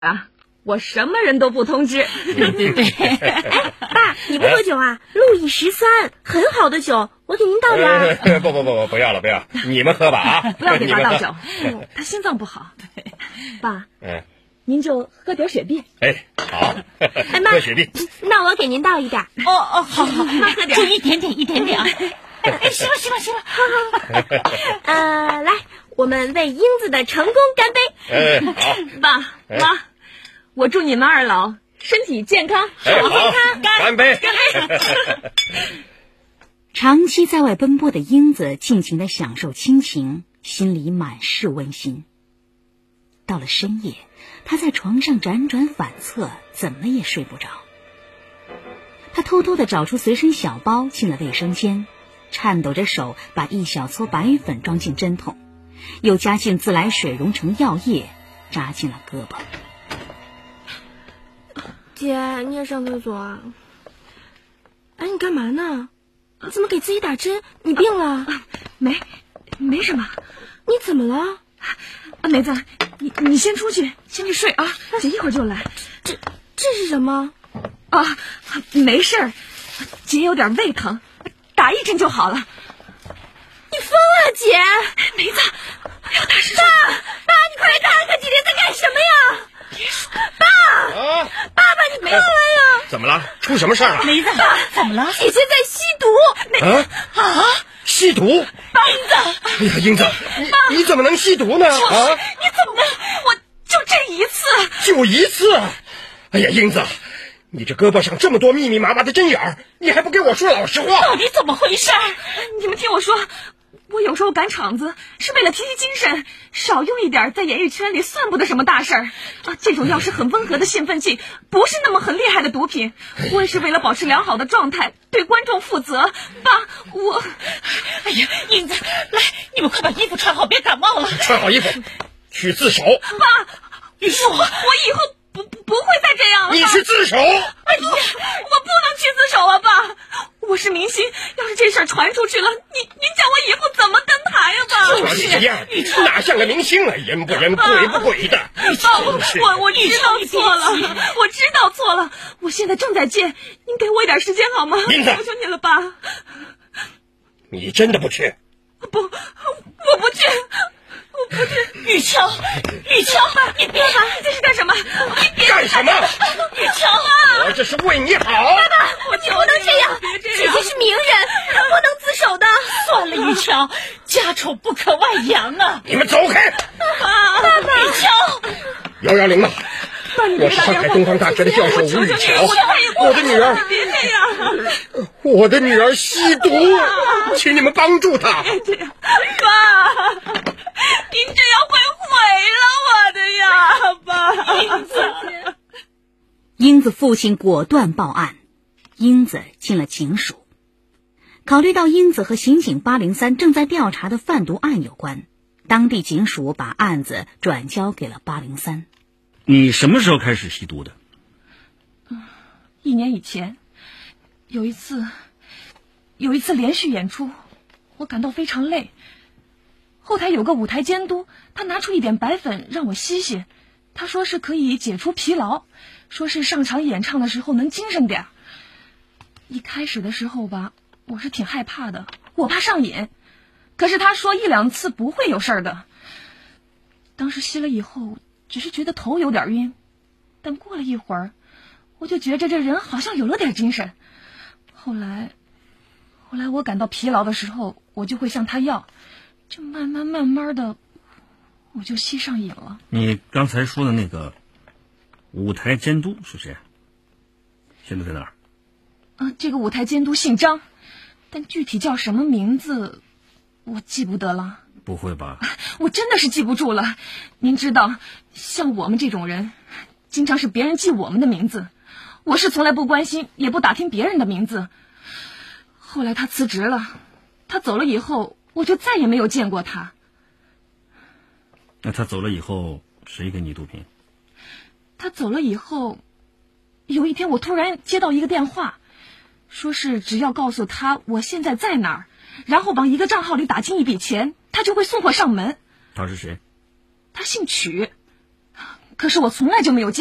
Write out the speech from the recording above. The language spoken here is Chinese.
啊，我什么人都不通知。 对。 哎，爸，你不喝酒啊？路易13，很好的酒，我给您倒点儿。 不要了，不要，你们喝吧啊！ 不要给他倒酒，他心脏不好。 对，爸， 您就喝点雪碧。 哎，好， 妈， 喝雪碧。 那我给您倒一点。 哦，好， 妈喝点， 就一点点啊。哎，行了。 来，我们为英子的成功干杯。 好， 爸妈，我祝你们二老身体健康，身体健康， 干杯！ 长期在外奔波的英子尽情地享受亲情，心里满是温馨。到了深夜，她在床上辗转反侧，怎么也睡不着。她偷偷地找出随身小包，进了卫生间，颤抖着手把一小撮白粉装进针筒，又加进自来水溶成药液，扎进了胳膊。 姐，你也上厕所啊？哎，你干嘛呢？你怎么给自己打针？你病了？ 没什么。 你怎么了？ 梅子，你先出去睡啊，姐一会儿就来。 这是什么？ 啊，没事儿，姐有点胃疼，打一针就好了。 你疯了，姐！ 梅子，不要大声说。 爸，你快来看看姐姐在干什么呀！ 别说， 爸爸，你过来呀！ 怎么了？出什么事儿了？ 梅子，怎么了？ 姐姐在吸毒。 吸毒？ 英子， 哎呀，英子，你怎么能吸毒呢？ 你怎么能？我就这一次。 就一次？哎呀，英子，你这胳膊上这么多密密麻麻的针眼儿，你还不给我说老实话？ 到底怎么回事？ 你们听我说，我有时候赶场子是为了提精神，少用一点在演艺圈里算不得什么大事儿啊。这种药是很温和的兴奋剂，不是那么很厉害的毒品。我也是为了保持良好的状态，对观众负责。爸，我， 哎呀，英子，来，你们快把衣服穿好，别感冒了。 穿好衣服，去自首。 爸，我以后不会再这样了。 你去自首？ 哎呀，我不能去自首啊，爸！我是明星，要是这事儿传出去了，您讲我以后怎么登台呀，爸？ 就是这样，哪像个明星啊，人不人，鬼不鬼的。 爸，我知道错了，我知道错了，我现在正在戒，您给我一点时间好吗？ 英子， 求求你了，爸！ 你真的不去？ 我不去。 玉乔，你别爸，这是干什么？ 干什么？ 玉乔我这是为你好。 你不能这样，姐姐是名人，她不能自首的。 算了，玉乔，家丑不可外扬啊！ 你们走开！ 玉乔 110嘛，我是上海东方大学的教授吴玉乔，我的女儿， 别这样， 我的女儿吸毒，请你们帮助她。 这样，爸，您这样会毁了我的呀，爸。 英子父亲果断报案，英子进了警署。考虑到英子和刑警803正在调查的贩毒案有关，当地警署把案子转交给了803。 你什么时候开始吸毒的 ？1年以前，有一次连续演出，我感到非常累。后台有个舞台监督，他拿出一点白粉让我吸吸，他说是可以解除疲劳，说是上场演唱的时候能精神点。一开始的时候吧，我是挺害怕的，我怕上瘾。可是他说1、2次不会有事儿的。当时吸了以后，只是觉得头有点晕，但过了一会儿，我就觉着这人好像有了点精神。后来我感到疲劳的时候，我就会向他要，就慢慢的，我就吸上瘾了。 你刚才说的那个舞台监督是谁？现在在哪儿？ 这个舞台监督姓张，但具体叫什么名字我记不得了。 不会吧？ 我真的是记不住了。您知道，像我们这种人，经常是别人记我们的名字，我是从来不关心也不打听别人的名字。后来他辞职了，他走了以后，我就再也没有见过他。 那他走了以后，谁给你毒品？ 他走了以后，有一天我突然接到一个电话，说是只要告诉他我现在在哪儿，然后往一个账号里打进一笔钱，他就会送货上门。 他是谁？ 他姓曲， 可是我从来就没有见